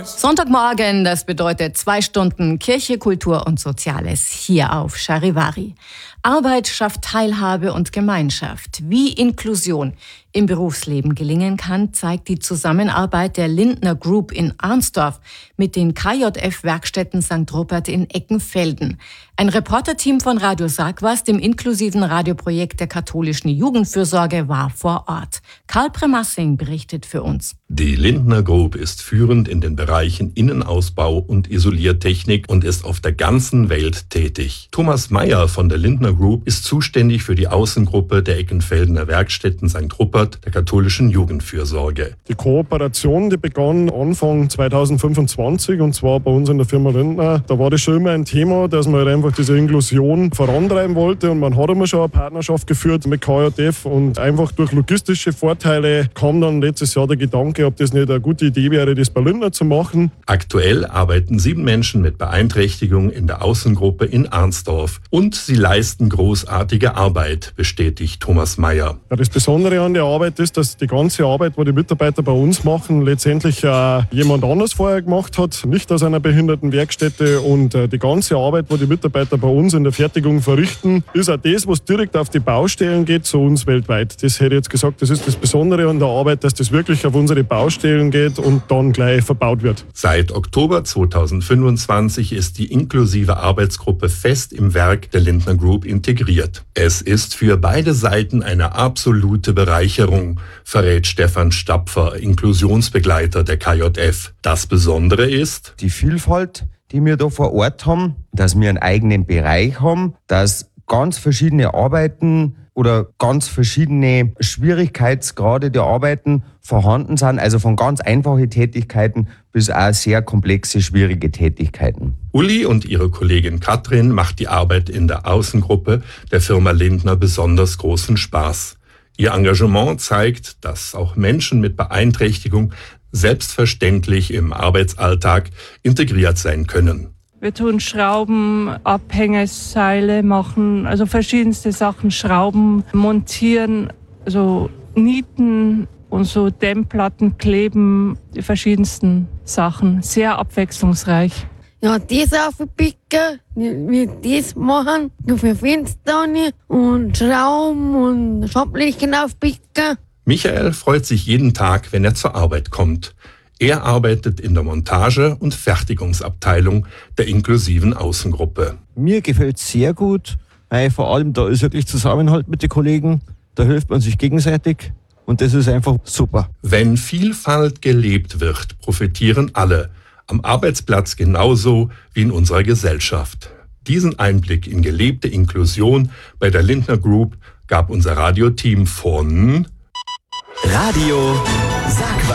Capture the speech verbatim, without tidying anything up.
Sonntagmorgen, das bedeutet zwei Stunden Kirche, Kultur und Soziales hier auf Charivari. Arbeit schafft Teilhabe und Gemeinschaft. Wie Inklusion im Berufsleben gelingen kann, zeigt die Zusammenarbeit der Lindner Group in Arnsdorf mit den K J F-Werkstätten Sankt Rupert in Eckenfelden. Ein Reporterteam von Radio Sagwas, dem inklusiven Radioprojekt der katholischen Jugendfürsorge, war vor Ort. Karl Premassing berichtet für uns. Die Lindner Group ist führend in den Bereichen Innenausbau und Isoliertechnik und ist auf der ganzen Welt tätig. Thomas Meyer von der Lindner Group ist zuständig für die Außengruppe der Eckenfeldener Werkstätten Sankt Rupert der katholischen Jugendfürsorge. Die Kooperation, die begann Anfang zweitausendfünfundzwanzig und zwar bei uns in der Firma Lindner. Da war das schon immer ein Thema, dass man halt einfach diese Inklusion vorantreiben wollte und man hat immer schon eine Partnerschaft geführt mit K J F und einfach durch logistische Vorteile kam dann letztes Jahr der Gedanke, ob das nicht eine gute Idee wäre, das bei Lindner zu machen. Aktuell arbeiten sieben Menschen mit Beeinträchtigung in der Außengruppe in Arnsdorf und sie leisten großartige Arbeit, bestätigt Thomas Meyer. Ja, das Besondere an der Arbeit ist, dass die ganze Arbeit, die die Mitarbeiter bei uns machen, letztendlich äh, jemand anders vorher gemacht hat, nicht aus einer Behindertenwerkstätte und äh, die ganze Arbeit, die die Mitarbeiter bei uns in der Fertigung verrichten, ist auch das, was direkt auf die Baustellen geht, zu uns weltweit. Das hätte ich jetzt gesagt, das ist das Besondere an der Arbeit, dass das wirklich auf unsere Baustellen geht und dann gleich verbaut wird. Seit Oktober zweitausendfünfundzwanzig ist die inklusive Arbeitsgruppe fest im Werk der Lindner Group integriert. Es ist für beide Seiten eine absolute Bereicherung, verrät Stefan Stapfer, Inklusionsbegleiter der K J F. Das Besondere ist die Vielfalt, die wir da vor Ort haben, dass wir einen eigenen Bereich haben, dass ganz verschiedene Arbeiten oder ganz verschiedene Schwierigkeitsgrade der Arbeiten vorhanden sind, also von ganz einfachen Tätigkeiten bis auch sehr komplexe, schwierige Tätigkeiten. Uli und ihre Kollegin Katrin macht die Arbeit in der Außengruppe der Firma Lindner besonders großen Spaß. Ihr Engagement zeigt, dass auch Menschen mit Beeinträchtigung selbstverständlich im Arbeitsalltag integriert sein können. Wir tun Schrauben, Abhängeseile machen, also verschiedenste Sachen, Schrauben, montieren, also Nieten und so Dämmplatten kleben, die verschiedensten Sachen. Sehr abwechslungsreich. Ja, das aufpicken, wie das machen, für Fenster und Schrauben und Schablichen aufpicken. Michael freut sich jeden Tag, wenn er zur Arbeit kommt. Er arbeitet in der Montage- und Fertigungsabteilung der inklusiven Außengruppe. Mir gefällt es sehr gut, weil vor allem da ist wirklich Zusammenhalt mit den Kollegen, da hilft man sich gegenseitig und das ist einfach super. Wenn Vielfalt gelebt wird, profitieren alle, am Arbeitsplatz genauso wie in unserer Gesellschaft. Diesen Einblick in gelebte Inklusion bei der Lindner Group gab unser Radioteam von Radio Sagwas.